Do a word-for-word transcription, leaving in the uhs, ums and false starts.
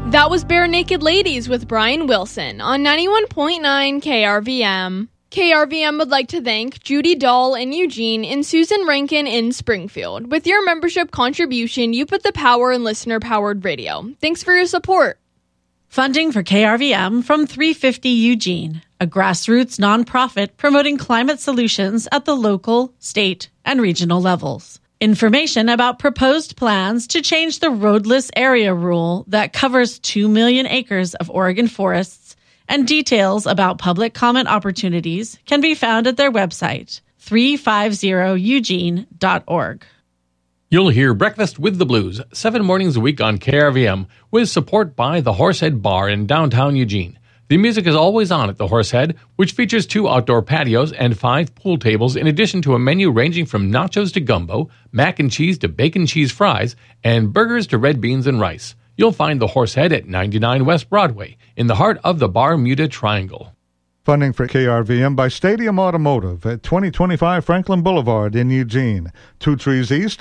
That was Bare Naked Ladies with Brian Wilson on ninety-one point nine K R V M. K R V M would like to thank Judy Dahl in Eugene and Susan Rankin in Springfield. With your membership contribution, you put the power in listener-powered radio. Thanks for your support. Funding for K R V M from three fifty Eugene, a grassroots nonprofit promoting climate solutions at the local, state, and regional levels. Information about proposed plans to change the roadless area rule that covers two million acres of Oregon forests and details about public comment opportunities can be found at their website, three fifty eugene dot org. You'll hear Breakfast with the Blues seven mornings a week on K R V M with support by the Horsehead Bar in downtown Eugene. The music is always on at the Horsehead, which features two outdoor patios and five pool tables in addition to a menu ranging from nachos to gumbo, mac and cheese to bacon cheese fries, and burgers to red beans and rice. You'll find the Horsehead at ninety-nine West Broadway, in the heart of the Bermuda Triangle. Funding for K R V M by Stadium Automotive at twenty twenty-five Franklin Boulevard in Eugene. Two Trees East